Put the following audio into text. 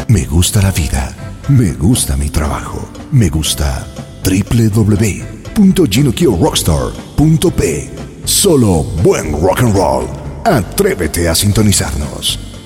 Me gusta la vida. Me gusta mi trabajo. Me gusta www.GinoKioRockstar.p. Solo buen rock and roll. Atrévete a sintonizarnos.